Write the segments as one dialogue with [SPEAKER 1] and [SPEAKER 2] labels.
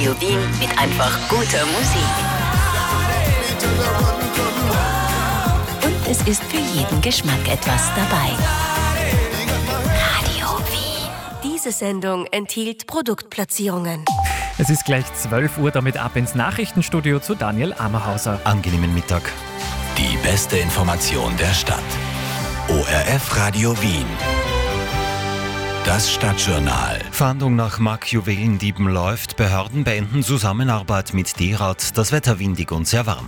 [SPEAKER 1] Radio Wien mit einfach guter Musik. Und es ist für jeden Geschmack etwas dabei. Radio Wien.
[SPEAKER 2] Diese Sendung enthielt Produktplatzierungen.
[SPEAKER 3] Es ist gleich 12 Uhr, damit ab ins Nachrichtenstudio zu Daniel Ammerhauser.
[SPEAKER 4] Angenehmen Mittag.
[SPEAKER 5] Die beste Information der Stadt. ORF Radio Wien. Das Stadtjournal.
[SPEAKER 4] Fahndung nach Mark-Juwelendieben läuft. Behörden beenden Zusammenarbeit mit D-Rad. Das Wetter windig und sehr warm.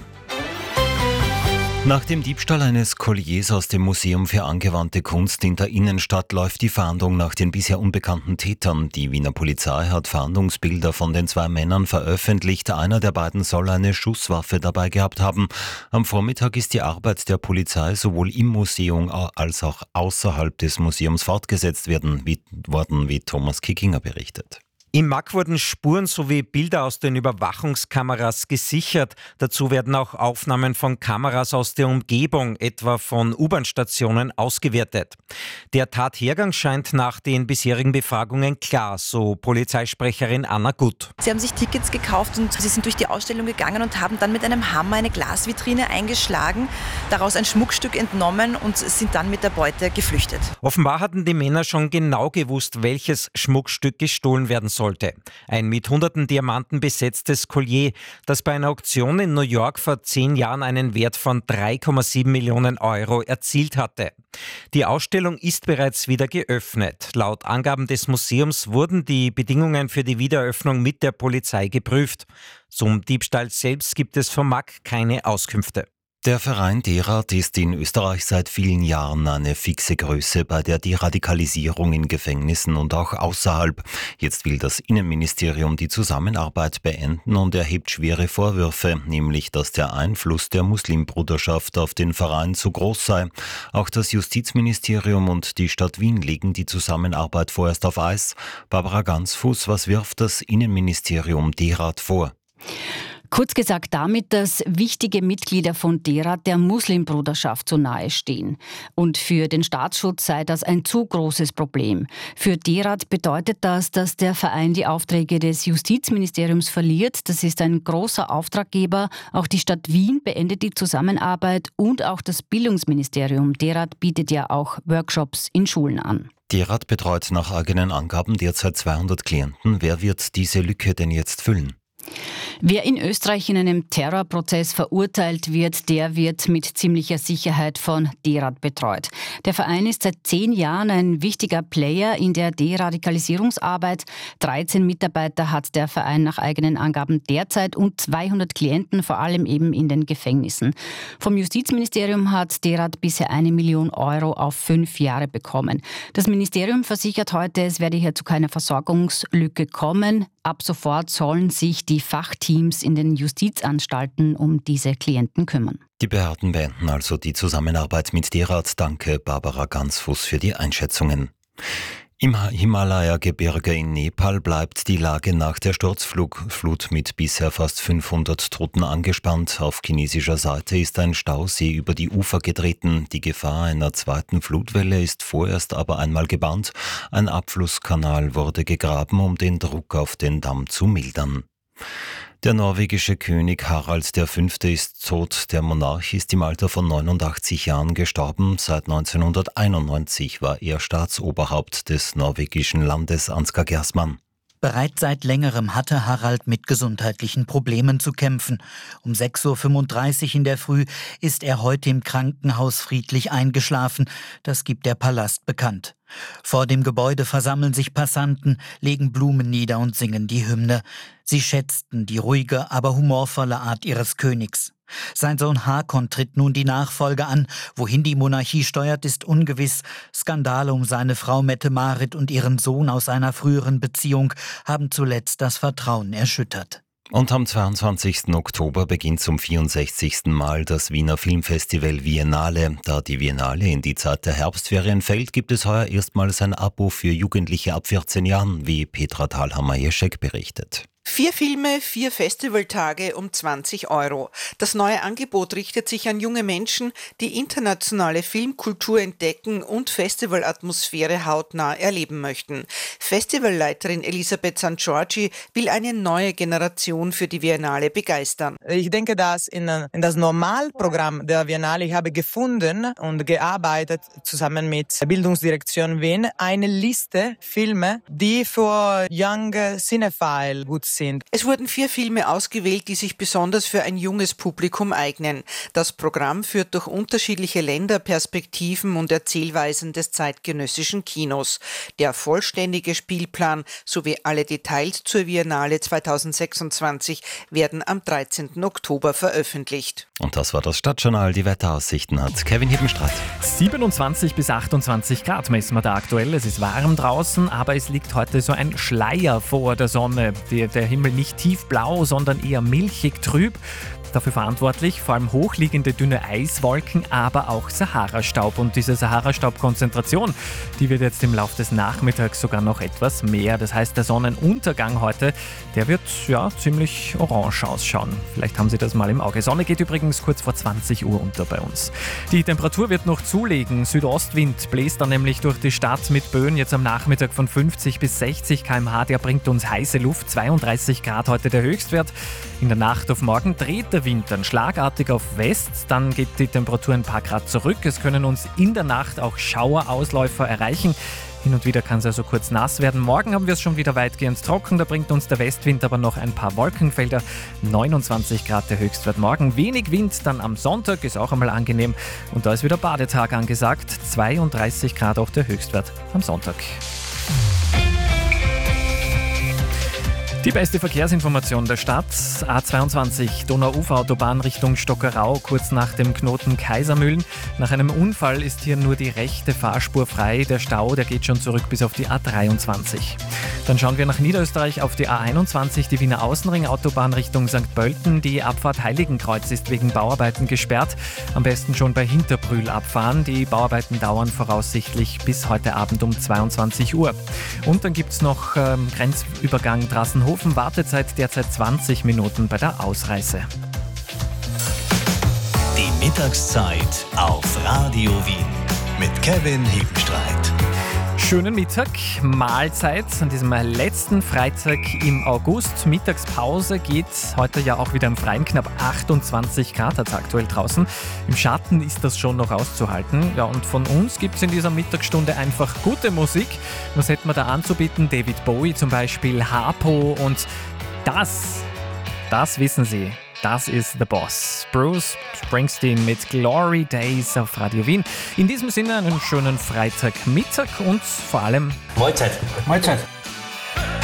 [SPEAKER 4] Nach dem Diebstahl eines Colliers aus dem Museum für angewandte Kunst in der Innenstadt läuft die Fahndung nach den bisher unbekannten Tätern. Die Wiener Polizei hat Fahndungsbilder von den 2 Männern veröffentlicht. Einer der beiden soll eine Schusswaffe dabei gehabt haben. Am Vormittag ist die Arbeit der Polizei sowohl im Museum als auch außerhalb des Museums fortgesetzt worden, wie Thomas Kickinger berichtet.
[SPEAKER 6] Im MAK wurden Spuren sowie Bilder aus den Überwachungskameras gesichert. Dazu werden auch Aufnahmen von Kameras aus der Umgebung, etwa von U-Bahn-Stationen, ausgewertet. Der Tathergang scheint nach den bisherigen Befragungen klar, so Polizeisprecherin Anna Gut.
[SPEAKER 7] Sie haben sich Tickets gekauft und sie sind durch die Ausstellung gegangen und haben dann mit einem Hammer eine Glasvitrine eingeschlagen, daraus ein Schmuckstück entnommen und sind dann mit der Beute geflüchtet.
[SPEAKER 6] Offenbar hatten die Männer schon genau gewusst, welches Schmuckstück gestohlen werden sollte. Ein mit hunderten Diamanten besetztes Collier, das bei einer Auktion in New York vor 10 Jahren einen Wert von 3,7 Millionen Euro erzielt hatte. Die Ausstellung ist bereits wieder geöffnet. Laut Angaben des Museums wurden die Bedingungen für die Wiedereröffnung mit der Polizei geprüft. Zum Diebstahl selbst gibt es vom MAK keine Auskünfte.
[SPEAKER 4] Der Verein D-Rad ist in Österreich seit vielen Jahren eine fixe Größe bei der Deradikalisierung in Gefängnissen und auch außerhalb. Jetzt will das Innenministerium die Zusammenarbeit beenden und erhebt schwere Vorwürfe, nämlich dass der Einfluss der Muslimbruderschaft auf den Verein zu groß sei. Auch das Justizministerium und die Stadt Wien legen die Zusammenarbeit vorerst auf Eis. Barbara Gansfuß, was wirft das Innenministerium D-Rad vor?
[SPEAKER 8] Kurz gesagt damit, dass wichtige Mitglieder von D-Rad der Muslimbruderschaft so nahe stehen. Und für den Staatsschutz sei das ein zu großes Problem. Für D-Rad bedeutet das, dass der Verein die Aufträge des Justizministeriums verliert. Das ist ein großer Auftraggeber. Auch die Stadt Wien beendet die Zusammenarbeit und auch das Bildungsministerium. D-Rad bietet ja auch Workshops in Schulen an.
[SPEAKER 4] D-Rad betreut nach eigenen Angaben derzeit 200 Klienten. Wer wird diese Lücke denn jetzt füllen?
[SPEAKER 8] Wer in Österreich in einem Terrorprozess verurteilt wird, der wird mit ziemlicher Sicherheit von D-Rad betreut. Der Verein ist seit 10 Jahren ein wichtiger Player in der Deradikalisierungsarbeit. 13 Mitarbeiter hat der Verein nach eigenen Angaben derzeit und 200 Klienten, vor allem eben in den Gefängnissen. Vom Justizministerium hat D-Rad bisher 1 Million Euro auf 5 Jahre bekommen. Das Ministerium versichert heute, es werde hier zu keiner Versorgungslücke kommen. Ab sofort sollen sich die Fachteams in den Justizanstalten um diese Klienten kümmern.
[SPEAKER 4] Die Behörden beenden also die Zusammenarbeit mit D-Rad. Danke, Barbara Gansfuß, für die Einschätzungen. Im Himalaya-Gebirge in Nepal bleibt die Lage nach der Sturzflut mit bisher fast 500 Toten angespannt. Auf chinesischer Seite ist ein Stausee über die Ufer getreten. Die Gefahr einer zweiten Flutwelle ist vorerst aber einmal gebannt. Ein Abflusskanal wurde gegraben, um den Druck auf den Damm zu mildern. Der norwegische König Harald V. ist tot. Der Monarch ist im Alter von 89 Jahren gestorben. Seit 1991 war er Staatsoberhaupt des norwegischen Landes Ansgar-Gersmann.
[SPEAKER 9] Bereits seit längerem hatte Harald mit gesundheitlichen Problemen zu kämpfen. Um 6.35 Uhr in der Früh ist er heute im Krankenhaus friedlich eingeschlafen. Das gibt der Palast bekannt. Vor dem Gebäude versammeln sich Passanten, legen Blumen nieder und singen die Hymne. Sie schätzten die ruhige, aber humorvolle Art ihres Königs. Sein Sohn Hakon tritt nun die Nachfolge an. Wohin die Monarchie steuert, ist ungewiss. Skandale um seine Frau Mette-Marit und ihren Sohn aus einer früheren Beziehung haben zuletzt das Vertrauen erschüttert.
[SPEAKER 4] Und am 22. Oktober beginnt zum 64. Mal das Wiener Filmfestival Viennale. Da die Viennale in die Zeit der Herbstferien fällt, gibt es heuer erstmals ein Abo für Jugendliche ab 14 Jahren, wie Petra Thalhammer-Jeschek berichtet.
[SPEAKER 10] 4 Filme, 4 Festivaltage um 20 €. Das neue Angebot richtet sich an junge Menschen, die internationale Filmkultur entdecken und Festivalatmosphäre hautnah erleben möchten. Festivalleiterin Elisabeth St. Giorgi will eine neue Generation für die Biennale begeistern.
[SPEAKER 11] Ich denke, dass in das Normalprogramm der Biennale ich habe gefunden und gearbeitet zusammen mit der Bildungsdirektion Wien eine Liste Filme, die für Young Cinephile gut sind.
[SPEAKER 10] Es wurden 4 Filme ausgewählt, die sich besonders für ein junges Publikum eignen. Das Programm führt durch unterschiedliche Länder, Perspektiven und Erzählweisen des zeitgenössischen Kinos. Der vollständige Spielplan sowie alle Details zur Biennale 2026 werden am 13. Oktober veröffentlicht.
[SPEAKER 4] Und das war das Stadtjournal. Die Wetteraussichten hat Kevin Hippenstraat.
[SPEAKER 3] 27 bis 28 Grad messen wir da aktuell. Es ist warm draußen, aber es liegt heute so ein Schleier vor der Sonne. Der Himmel nicht tiefblau, sondern eher milchig trüb. Dafür verantwortlich vor allem hochliegende dünne Eiswolken, aber auch Sahara-Staub. Und diese Sahara-Staub-Konzentration, die wird jetzt im Laufe des Nachmittags sogar noch etwas mehr. Das heißt, der Sonnenuntergang heute, der wird ziemlich orange ausschauen. Vielleicht haben Sie das mal im Auge. Sonne geht übrigens kurz vor 20 Uhr unter bei uns. Die Temperatur wird noch zulegen. Südostwind bläst dann nämlich durch die Stadt mit Böen jetzt am Nachmittag von 50 bis 60 km/h. Der bringt uns heiße Luft. 32 Grad heute der Höchstwert. In der Nacht auf morgen dreht der Wind dann schlagartig auf West, dann geht die Temperatur ein paar Grad zurück. Es können uns in der Nacht auch Schauerausläufer erreichen. Hin und wieder kann es also kurz nass werden. Morgen haben wir es schon wieder weitgehend trocken, da bringt uns der Westwind aber noch ein paar Wolkenfelder. 29 Grad der Höchstwert morgen, wenig Wind, dann am Sonntag ist auch einmal angenehm. Und da ist wieder Badetag angesagt, 32 Grad auch der Höchstwert am Sonntag. Die beste Verkehrsinformation der Stadt. A22 Donau-Ufer-Autobahn Richtung Stockerau, kurz nach dem Knoten Kaisermühlen. Nach einem Unfall ist hier nur die rechte Fahrspur frei. Der Stau, der geht schon zurück bis auf die A23. Dann schauen wir nach Niederösterreich auf die A21, die Wiener Außenring-Autobahn Richtung St. Pölten. Die Abfahrt Heiligenkreuz ist wegen Bauarbeiten gesperrt. Am besten schon bei Hinterbrühl abfahren. Die Bauarbeiten dauern voraussichtlich bis heute Abend um 22 Uhr. Und dann gibt es noch Grenzübergang Drassenhofen. Wartezeit derzeit 20 Minuten bei der Ausreise.
[SPEAKER 5] Die Mittagszeit auf Radio Wien mit Kevin Hippenstraat.
[SPEAKER 3] Schönen Mittag, Mahlzeit an diesem letzten Freitag im August. Mittagspause geht heute ja auch wieder im Freien, knapp 28 Grad hat es aktuell draußen. Im Schatten ist das schon noch auszuhalten. Ja, und von uns gibt es in dieser Mittagsstunde einfach gute Musik. Was hätten wir da anzubieten? David Bowie zum Beispiel, Harpo und das wissen Sie. Das ist The Boss. Bruce Springsteen mit Glory Days auf Radio Wien. In diesem Sinne einen schönen Freitagmittag und vor allem
[SPEAKER 12] Mahlzeit. Mahlzeit.